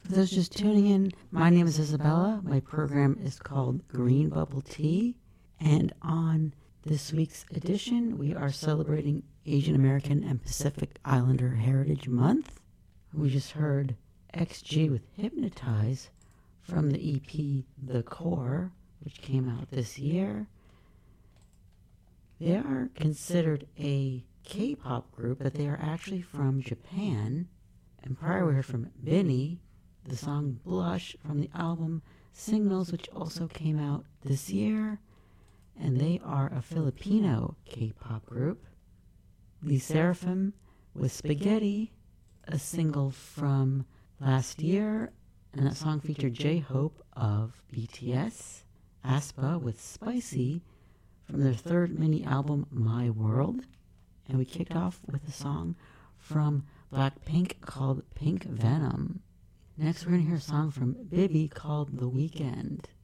For those just tuning in, my name is Isabella. My program is called Green Bubble Tea. And on this week's edition, we are celebrating Asian American and Pacific Islander Heritage Month. We just heard XG with Hypnotize from the EP The Core, which came out this year. They are considered a K-pop group, but they are actually from Japan. And prior we heard from Binny, the song Blush from the album Signals, which also came out this year. And they are a Filipino K-pop group. The Seraphim with Spaghetti, a single from last year. And that song featured J-Hope of BTS. aespa with Spicy from their third mini album My World. And we kicked off with a song from Blackpink called Pink Venom. Next we're going to hear a song from Bibi called The Weekend.